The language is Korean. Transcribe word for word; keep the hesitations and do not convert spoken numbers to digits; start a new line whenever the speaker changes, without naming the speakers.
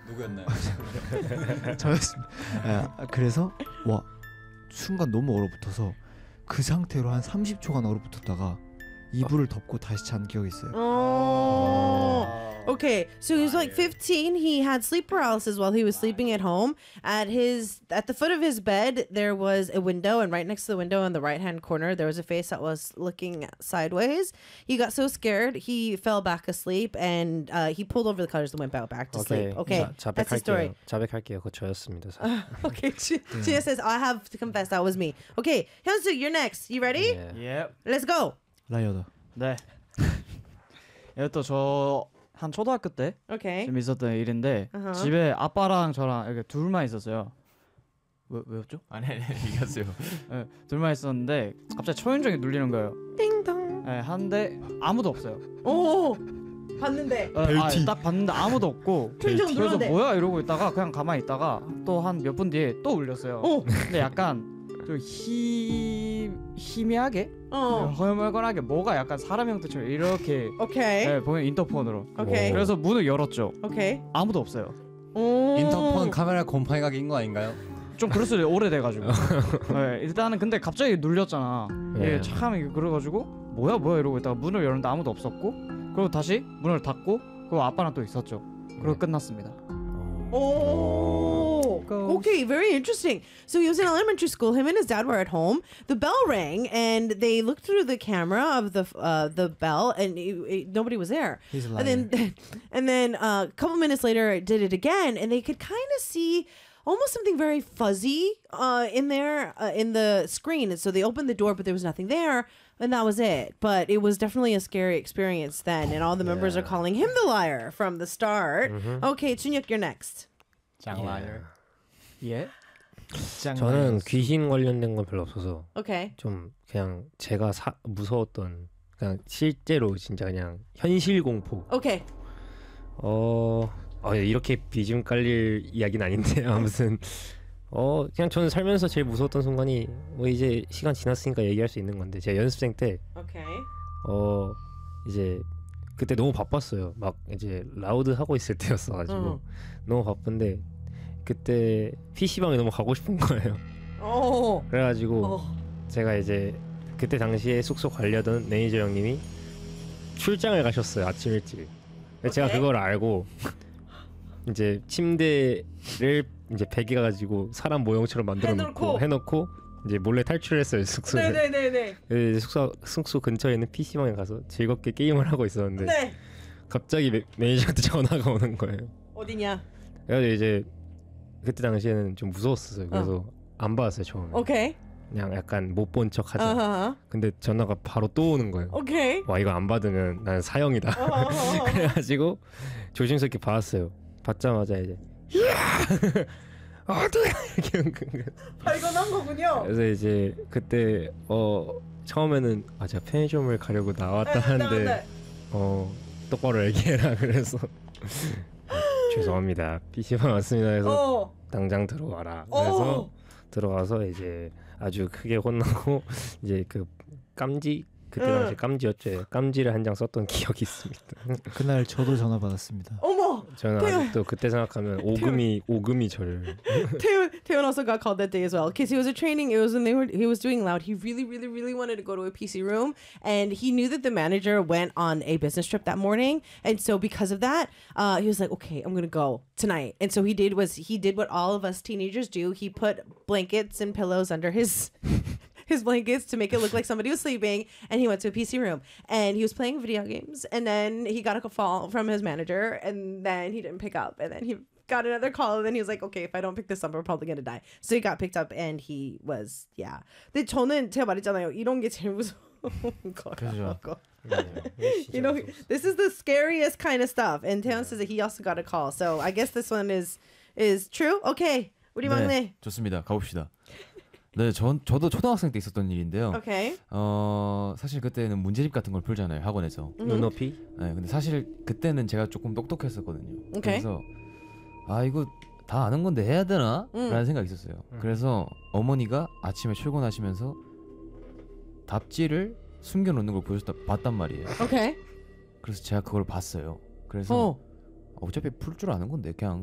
누구였나요?
저였습니다. 아, 그래서 와 순간 너무 얼어붙어서 그 상태로 한 삼십 초간 얼어붙었다가 이불을 덮고 다시 잔 기억이 있어요.
Oh. Okay, so he was like fifteen. He had sleep paralysis while he was sleeping at home. At his at the foot of his bed, there was a window, and right next to the window in the right hand corner, there was a face that was looking sideways. He got so scared, he fell back asleep, and uh, he pulled over the covers and went back back to
Okay.
sleep. Okay,
자,
that's the story.
자백할게요. 그거 저였습니다. 사실.
Okay, Gia Gia says I have to confess that was me. Okay, Hyunsu, you're next. You ready?
예.
예.
Let's go.
라이어다.
네. 이것도 저 한 초등학교 때
Okay.
좀 있었던 일인데
어허.
집에 아빠랑 저랑 이렇게 둘만 있었어요. 왜 왜였죠?
아니 아니 얘기하세요.
네, 둘만 있었는데 갑자기 초인종이 눌리는 거예요.
띵동.
네, 하는데 아무도 없어요.
오. 봤는데.
어, 아, 딱 봤는데 아무도 없고
초인종
그래서
눌렀는데.
뭐야 이러고 있다가 그냥 가만히 있다가 또 한 몇 분 뒤에 또 울렸어요.
오.
근데 약간 좀 희... 희미하게
어.
허물건하게 뭐가 약간 사람 형태처럼 이렇게
Okay.
네, 보면 인터폰으로
Okay.
그래서 문을 열었죠.
Okay.
아무도 없어요.
오.
인터폰 카메라 곰팡이가 낀 거 아닌가요?
좀 그랬어요. 오래돼가지고. 네, 일단은 근데 갑자기 눌렸잖아.
네.
예, 참 그래가지고 뭐야 뭐야 이러고 있다가 문을 열었는데 아무도 없었고 그리고 다시 문을 닫고 그리고 아빠랑 또 있었죠. 그리고 끝났습니다.
Oh. Okay, very interesting. So he was in elementary school. Him and his dad were at home. The bell rang, and they looked through the camera of the uh, the bell, and it, it, nobody was there.
He's a
And then, and then uh, a couple minutes later, it did it again, and they could kind of see almost something very fuzzy uh, in there uh, in the screen. And so they opened the door, but there was nothing there, and that was it. But it was definitely a scary experience then, and all the members are calling him the liar from the start. Okay, Chunyuk, you're next.
장라이어.
예?
저는 귀신 관련된 건 별로 없어서
Okay.
좀 그냥 제가 사, 무서웠던 그냥 실제로 진짜 그냥 현실 공포.
Okay.
어, 어 이렇게 비중 깔릴 이야기는 아닌데 아무튼 어 그냥 저는 살면서 제일 무서웠던 순간이 뭐 이제 시간 지났으니까 얘기할 수 있는 건데 제가 연습생 때
Okay.
어 이제 그때 너무 바빴어요. 막 이제 라우드 하고 있을 때였어가지고
응.
너무 바쁜데 그때 피시방에 너무 가고 싶은 거예요.
Oh.
그래가지고
Oh.
제가 이제 그때 당시에 숙소 관리하던 매니저 형님이 출장을 가셨어요. 아침 일찍. 근데 제가
오케이.
그걸 알고 이제 침대를 이제 베개 가지고 사람 모형처럼 만들어
해놓고.
놓고 해놓고 이제 몰래 탈출했어요 숙소를.
네네네네.
이제 숙소 숙소 근처에 있는 피시방에 가서 즐겁게 게임을 하고 있었는데
네.
갑자기 매, 매니저한테 전화가 오는 거예요.
어디냐?
그래서 이제 그때 당시에는 좀 무서웠어요. 그래서 안 받았어요 처음에.
Okay.
그냥 약간 못 본 척 하자.
Uh-huh.
근데 전화가 바로 또 오는 거예요.
Okay.
와 이거 안 받으면 난 사형이다.
Uh-huh.
그래가지고 조심스럽게 받았어요. 받자마자 이제 어두야 이렇게 한 거예요.
발견한 거군요.
그래서 이제 그때 어 처음에는 아 제가 편의점을 가려고 나왔다 하는데 어 똑바로 얘기해라 그래서 죄송합니다 피시방 왔습니다 해서
어.
당장 들어와라 그래서
어.
들어가서 이제 아주 크게 혼나고 이제 그 깜지 그때
응.
당시 깜지였죠. 깜지를 한 장 썼던 기억이 있습니다.
그날 저도 전화 받았습니다.
어머.
저는
태연.
아직도 그때 생각하면 오금이 오금이 저를
Taewoon, Taewoon also got called that day as well because he was a training. It was when they were he was doing loud. He really, really, really wanted to go to a P C room, and he knew that the manager went on a business trip that morning, and so because of that, uh, he was like, "Okay, I'm gonna go tonight." And so he did was he did what all of us teenagers do. He put blankets and pillows under his. his blankets to make it look like somebody was sleeping, and he went to a P C room and he was playing video games, and then he got a call from his manager, and then he didn't pick up, and then he got another call, and then he was like, okay, if I don't pick this up, I'm probably gonna die. So he got picked up, and he was, yeah. 근데 저는 제가 말했잖아요. 이런 게 제일 무서운 거라고. You know, this is the scariest kind of stuff. And Taeyeon says that he also got a call. So I guess this one is is true. Okay, 우리 막내.
네, 좋습니다. 가봅시다. 네, 전 저도 초등학생 때 있었던 일인데요.
Okay.
어 사실 그때는 문제집 같은 걸 풀잖아요 학원에서.
눈높이?
네, 근데 사실 그때는 제가 조금 똑똑했었거든요.
오케이.
그래서 아 이거 다 아는 건데 해야 되나?
음.
라는 생각이 있었어요. 그래서 어머니가 아침에 출근하시면서 답지를 숨겨놓는 걸 보셨다 봤단 말이에요.
Okay.
그래서 제가 그걸 봤어요. 그래서
어.
어차피 풀 줄 아는 건데 그냥